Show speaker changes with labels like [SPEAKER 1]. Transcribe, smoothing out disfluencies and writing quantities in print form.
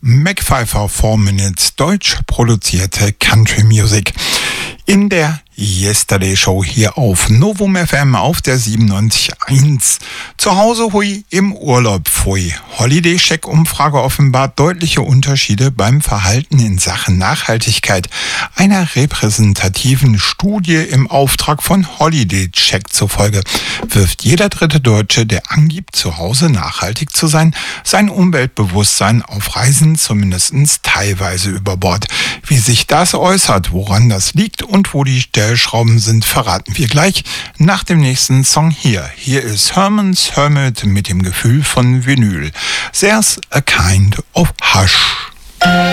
[SPEAKER 1] MacPfeiffer 4 Minutes deutsch produzierte Country Music. In der Yesterday Show hier auf Novum FM auf der 97.1. Zu Hause hui, im Urlaub pfui. Holiday Check Umfrage offenbart deutliche Unterschiede beim Verhalten in Sachen Nachhaltigkeit. Einer repräsentativen Studie im Auftrag von Holiday Check zufolge wirft jeder dritte Deutsche, der angibt, zu Hause nachhaltig zu sein, sein Umweltbewusstsein auf Reisen zumindest teilweise über Bord. Wie sich das äußert, woran das liegt und wo die Stellschrauben sind, verraten wir gleich nach dem nächsten Song hier. Hier ist Herman's Hermit mit dem Gefühl von Vinyl. There's a kind of hush.